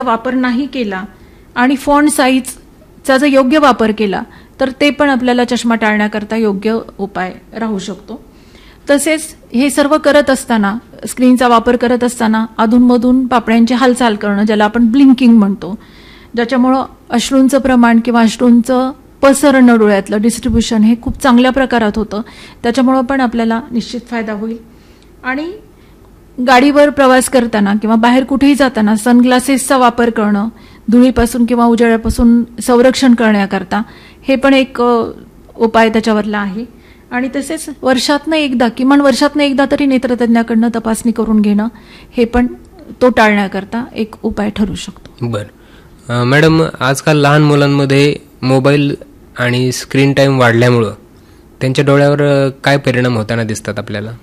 वापर नाही केला आणि फॉन्ट साईजचा जर योग्य वापर केला तर ते पण आपल्याला चष्मा टाळण्याकरता योग्य उपाय राहू शकतो. तसेच हे सर्व करत असताना, स्क्रीनचा वापर करत असताना अधूनमधून पापण्यांची हालचाल करणं, ज्याला आपण ब्लिंकिंग म्हणतो, ज्याच्यामुळं अश्रूंचं प्रमाण किंवा अश्रूंचं पसरणं डोळ्यातलं डिस्ट्रीब्युशन हे खूप चांगल्या प्रकारात होतं. त्याच्यामुळं पण आपल्याला निश्चित फायदा होईल. आणि गाडीवर प्रवास करताना किंवा बाहेर कुठेही जाताना सनग्लासेसचा वापर करणं, धुळीपासून किंवा उजेडापासून संरक्षण करण्याकरता, हे पण एक उपाय त्याच्यावरला आहे. आणि तसेच किमान वर्षातनं एकदा तरी नेत्रतज्ञाकडनं तपासणी करून घेणं, हे पण तो टाळण्याकरता एक उपाय ठरू शकतो. बरं मॅडम, आजकाल लहान मुलांमध्ये मोबाईल आणि स्क्रीन टाईम वाढल्यामुळं त्यांच्या डोळ्यावर काय परिणाम होताना दिसतात आपल्याला?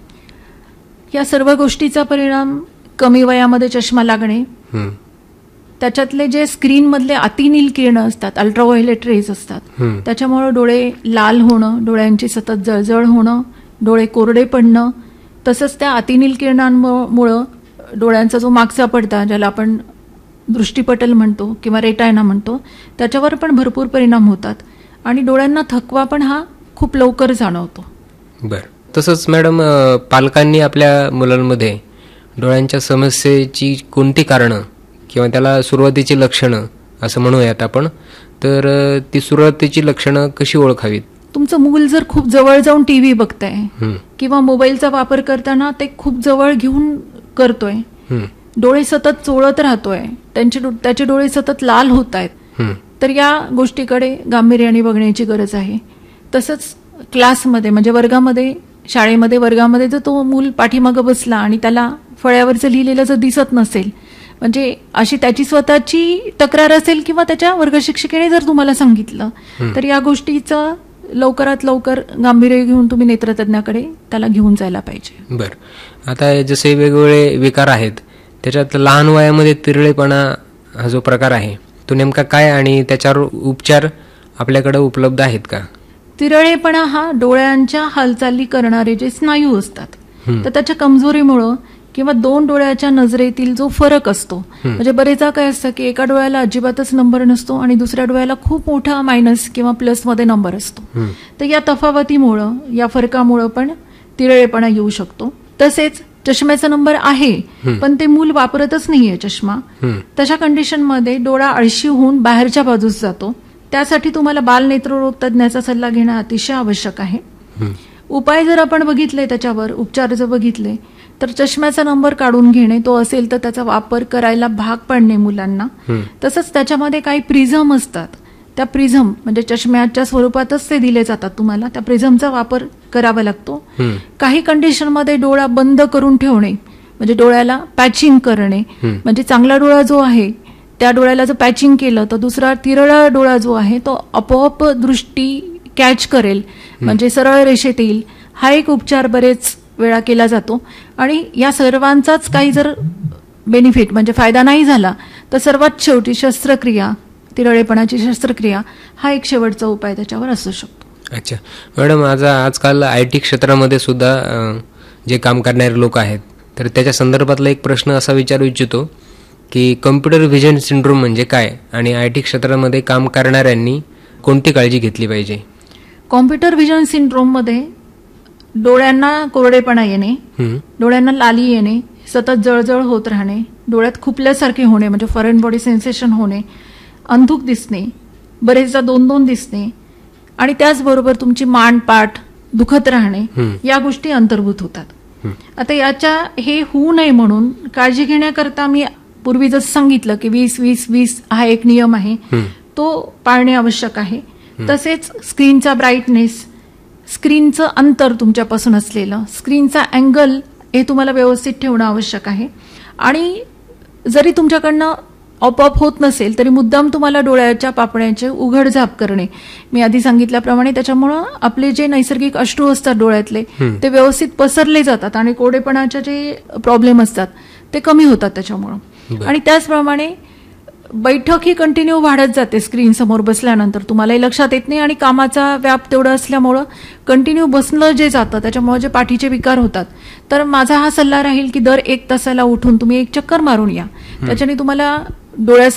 या सर्व गोष्टीचा परिणाम कमी वयामध्ये चष्मा लागणे, त्याच्यातले जे स्क्रीनमधले अतिनील किरणं असतात, अल्ट्राव्हायोलेट रेज असतात, त्याच्यामुळे डोळे लाल होणं, डोळ्यांची सतत जळजळ होणं, डोळे कोरडे पडणं, तसंच त्या अतिनील किरणांमुळं डोळ्यांचा जो मागचा पडदा, ज्याला आपण दृष्टीपटल म्हणतो किंवा रेटायना म्हणतो, त्याच्यावर पण भरपूर परिणाम होतात आणि डोळ्यांना थकवा पण हा खूप लवकर जाणवतो. बरं. तसंच मॅडम, पालकांनी आपल्या मुलांमध्ये डोळ्यांच्या समस्येची कोणती कारणं किंवा त्याला सुरुवातीची लक्षणं असं म्हणूयात आपण, तर ती सुरुवातीची लक्षणं कशी ओळखावीत? तुमचं मूल जर खूप जवळ जाऊन टीव्ही बघतंय किंवा मोबाईलचा वापर करताना ते खूप जवळ घेऊन करतोय, डोळे सतत चोळत राहतोय, त्याचे डोळे सतत लाल होत आहेत, तर या गोष्टीकडे गांभीर्याने बघण्याची गरज आहे. तसंच क्लासमध्ये म्हणजे वर्गामध्ये जर तो मूल पाठीमागं बसला आणि त्याला फळ्यावरचं लिहिलेलं जर दिसत नसेल, म्हणजे अशी त्याची स्वतःची तक्रार असेल किंवा त्याच्या वर्गशिक्षिकेने जर तुम्हाला सांगितलं, तर या गोष्टीचं लवकरात लवकर गांभीर्य घेऊन तुम्ही नेत्रतज्ञाकडे त्याला घेऊन जायला पाहिजे. बरं. आता जसे वेगवेगळे विकार आहेत, त्याच्यात लहान वयामध्ये तिरळेपणा हा जो प्रकार आहे तो नेमका काय आणि त्याच्यावर उपचार आपल्याकडे उपलब्ध आहेत का? तिरळेपणा हा डोळ्यांच्या हालचाली करणारे जे स्नायू असतात, तर त्याच्या कमजोरीमुळं किंवा दोन डोळ्याच्या नजरेतील जो फरक असतो, म्हणजे बरेचदा काय असतं की एका डोळ्याला अजिबातच नंबर नसतो आणि दुसऱ्या डोळ्याला खूप मोठा मायनस किंवा प्लस मध्ये नंबर असतो, तर या तफावतीमुळं, या फरकामुळं पण तिरळेपणा येऊ शकतो. तसेच चष्म्याचा नंबर आहे पण ते मूल वापरतच नाहीये चष्मा, तशा कंडिशनमध्ये डोळा आळशी होऊन बाहेरच्या बाजूस जातो. त्यासाठी तुम्हाला बालनेत्ररोग तज्ञाचा सल्ला घेणं अतिशय आवश्यक आहे. उपाय जर आपण बघितले, त्याच्यावर उपचार जर बघितले, तर चष्म्याचा नंबर काढून घेणे, तो असेल तर त्याचा वापर करायला भाग पाडणे मुलांना. तसंच त्याच्यामध्ये काही प्रिझम असतात, त्या प्रिझम म्हणजे चष्म्याच्या स्वरूपातच ते दिले जातात तुम्हाला, त्या प्रिझमचा वापर करावा लागतो. काही कंडिशनमध्ये डोळा बंद करून ठेवणे, म्हणजे डोळ्याला पॅचिंग करणे, म्हणजे चांगला डोळा जो आहे त्या डोळ्याला जर पॅचिंग केलं तर दुसरा तिरळा डोळा जो आहे तो आपोआप दृष्टी कॅच करेल, म्हणजे सरळ रेषेत येईल. हा एक उपचार बरेच वेळा केला जातो आणि या सर्वांचाच काही जर बेनिफिट म्हणजे फायदा नाही झाला तर सर्वात शेवटी शस्त्रक्रिया, तिरळेपणाची शस्त्रक्रिया हा एक शेवटचा उपाय त्याच्यावर असू शकतो. अच्छा मॅडम, आजकाल IT क्षेत्रामध्ये सुद्धा जे काम करणारे लोक आहेत, तर त्याच्या संदर्भातला एक प्रश्न असा विचारू इच्छितो की कम्प्युटर व्हिजन सिंड्रोम म्हणजे काय आणि IT क्षेत्रामध्ये काम करणाऱ्यांनी कोणती काळजी घेतली पाहिजे? कॉम्प्युटर व्हिजन सिंड्रोम मध्ये डोळ्यांना कोरडेपणा येणे, डोळ्यांना लाली येणे, सतत जळजळ होत राहणे, डोळ्यात खुपल्यासारखे होणे म्हणजे फॉरेन बॉडी सेन्सेशन होणे, अंधुक दिसणे, बरेचदा दोन दिसणे आणि त्याचबरोबर तुमची मान पाठ दुखत राहणे, या गोष्टी अंतर्भूत होतात. आता हे होऊ नये म्हणून काळजी घेण्याकरता मी पूर्वी जसं सांगितलं की 20-20-20 हा एक नियम आहे, तो पाळणे आवश्यक आहे. तसेच स्क्रीनचा ब्राईटनेस, स्क्रीनचं अंतर तुमच्यापासून असलेलं, स्क्रीनचा अँगल हे तुम्हाला व्यवस्थित ठेवणं आवश्यक आहे. आणि जरी तुमच्याकडनं आपोआप होत नसेल तरी मुद्दाम तुम्हाला डोळ्याच्या पापण्याचे उघडझाप करणे, मी आधी सांगितल्याप्रमाणे, त्याच्यामुळं आपले जे नैसर्गिक अश्रू असतात डोळ्यातले ते व्यवस्थित पसरले जातात आणि कोरडेपणाचे जे प्रॉब्लेम असतात ते कमी होतात त्याच्यामुळं. आणि त्याचप्रमाणे बैठक ही कंटिन्यू वाढत जाते स्क्रीन समोर बसल्यानंतर, तुम्हालाही लक्षात येत नाही आणि कामाचा व्याप तेवढा असल्यामुळं कंटिन्यू बसणं जे जातं त्याच्यामुळे जे पाठीचे विकार होतात. तर माझा हा सल्ला राहील की दर 1 तासाला उठून तुम्ही एक चक्कर मारून या, त्याच्याने तुम्हाला डोळ्या